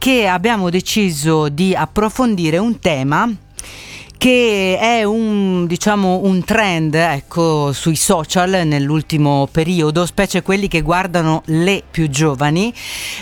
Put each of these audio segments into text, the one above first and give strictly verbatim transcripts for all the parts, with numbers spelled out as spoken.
che abbiamo deciso di approfondire un tema che è un, diciamo, un trend, ecco, sui social nell'ultimo periodo, specie quelli che guardano le più giovani.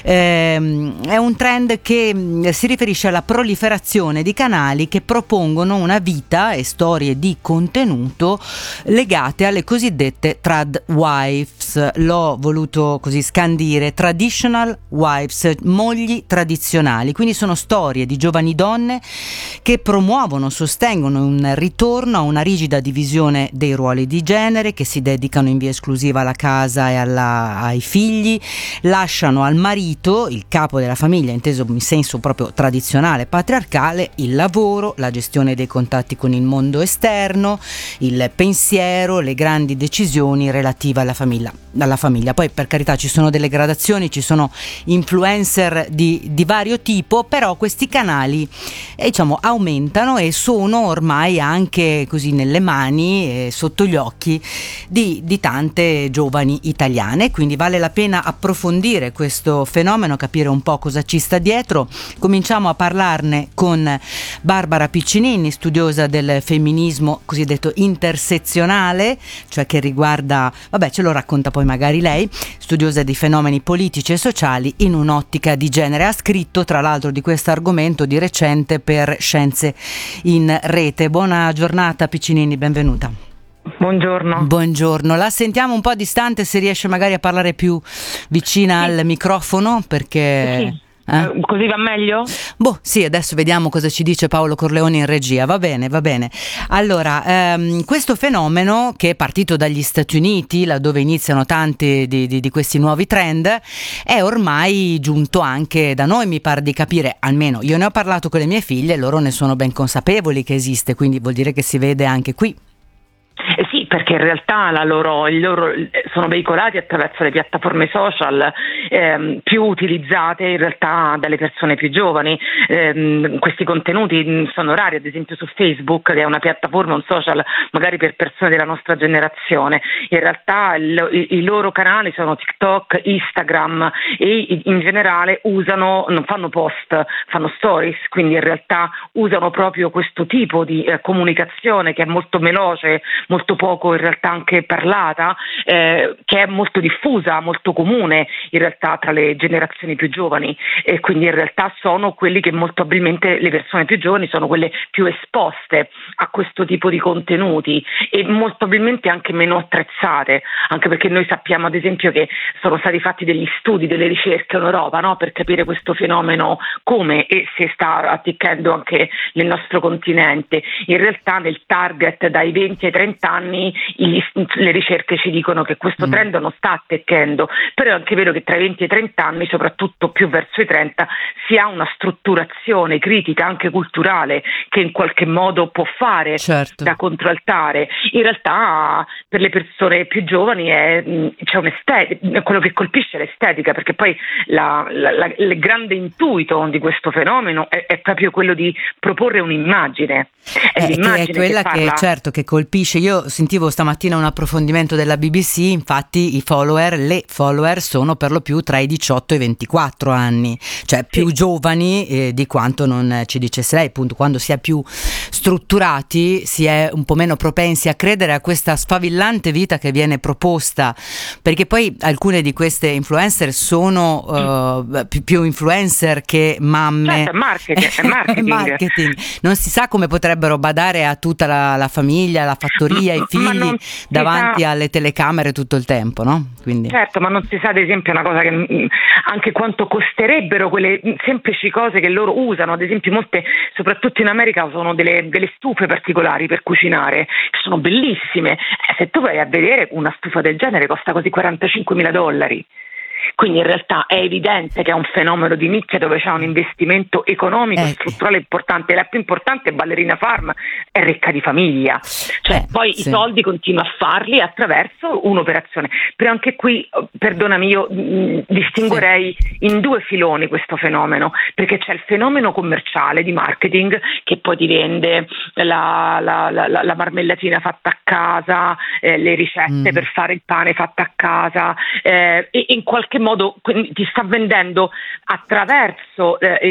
Ehm, è un trend che si riferisce alla proliferazione di canali che propongono una vita e storie di contenuto legate alle cosiddette trad wives. L'ho voluto così scandire: traditional wives, mogli tradizionali. Quindi sono storie di giovani donne che promuovono, sostengono un ritorno a una rigida divisione dei ruoli di genere, che si dedicano in via esclusiva alla casa e alla, ai figli, lasciano al marito, il capo della famiglia, inteso in senso proprio tradizionale, patriarcale, il lavoro, la gestione dei contatti con il mondo esterno, il pensiero, le grandi decisioni relative alla famiglia. Alla famiglia. Poi, per carità, ci sono delle gradazioni, ci sono influencer di, di vario tipo, però questi canali eh, diciamo aumentano e sono ormai anche così nelle mani, eh, sotto gli occhi di, di tante giovani italiane. Quindi vale la pena approfondire questo fenomeno, capire un po' cosa ci sta dietro. Cominciamo a parlarne con Barbara Piccinini, studiosa del femminismo cosiddetto intersezionale, cioè che riguarda, vabbè, ce lo racconta poi magari lei, studiosa di fenomeni politici e sociali in un'ottica di genere. Ha scritto tra l'altro di questo argomento di recente per Scienze in Rete. Buona giornata Piccinini, benvenuta. Buongiorno. Buongiorno, la sentiamo un po' distante, se riesce magari a parlare più vicina sì. al microfono, perché... Sì. Eh? Così va meglio? Boh, sì, adesso vediamo cosa ci dice Paolo Corleoni in regia. Va bene, va bene. Allora, ehm, questo fenomeno, che è partito dagli Stati Uniti, laddove iniziano tanti di, di, di questi nuovi trend, è ormai giunto anche da noi, mi pare di capire. Almeno io ne ho parlato con le mie figlie, loro ne sono ben consapevoli che esiste, quindi vuol dire che si vede anche qui. Eh sì, perché in realtà la loro, il loro, sono veicolati attraverso le piattaforme social ehm, più utilizzate in realtà dalle persone più giovani. Ehm, questi contenuti sono rari, ad esempio su Facebook, che è una piattaforma, un social magari per persone della nostra generazione. In realtà il, i, i loro canali sono TikTok, Instagram, e in generale usano, non fanno post, fanno stories, quindi in realtà usano proprio questo tipo di eh, comunicazione che è molto veloce, molto poco in realtà anche parlata, eh, che è molto diffusa, molto comune in realtà tra le generazioni più giovani, e quindi in realtà sono quelli che molto probabilmente le persone più giovani sono quelle più esposte a questo tipo di contenuti e molto probabilmente anche meno attrezzate, anche perché noi sappiamo ad esempio che sono stati fatti degli studi, delle ricerche in Europa, no, per capire questo fenomeno come e se sta attecchendo anche nel nostro continente. In realtà nel target dai venti ai trenta anni gli, le ricerche ci dicono che questo mm. trend non sta attecchendo, però è anche vero che tra i venti e i trenta anni, soprattutto più verso i trenta, si ha una strutturazione critica anche culturale che in qualche modo può fare certo. da controaltare. In realtà per le persone più giovani è, c'è un'estetica, quello che colpisce è l'estetica, perché poi la, la, la, il grande intuito di questo fenomeno è, è proprio quello di proporre un'immagine. È, eh, l'immagine che è quella che, che, che certo che colpisce. Io sentivo stamattina un approfondimento della B B C, infatti i follower, le follower sono per lo più tra i diciotto e i ventiquattro anni, cioè più sì. giovani eh, di quanto non ci dicesse lei. Appunto, quando si è più strutturati si è un po' meno propensi a credere a questa sfavillante vita che viene proposta, perché poi alcune di queste influencer sono uh, più, più influencer che mamme. Certo, è marketing, è marketing. marketing. Non si sa come potrebbero badare a tutta la, la famiglia, la fattoria, i figli davanti alle telecamere tutto il tempo, no? Quindi. Certo, ma non si sa ad esempio una cosa che anche quanto costerebbero quelle semplici cose che loro usano. Ad esempio molte, soprattutto in America, sono delle, delle stufe particolari per cucinare che sono bellissime. Eh, se tu vai a vedere, una stufa del genere costa quasi quarantacinquemila dollari. Quindi in realtà è evidente che è un fenomeno di nicchia dove c'è un investimento economico e eh. strutturale importante. La più importante, Ballerina Farm, è ricca di famiglia, cioè eh, poi sì. i soldi continua a farli attraverso un'operazione. Però anche qui, perdonami, io mh, distinguerei sì. in due filoni questo fenomeno, perché c'è il fenomeno commerciale di marketing che poi ti vende la, la, la, la marmellatina fatta a casa, eh, le ricette mm. per fare il pane fatta a casa, eh, e in qualche modo ti sta vendendo attraverso eh,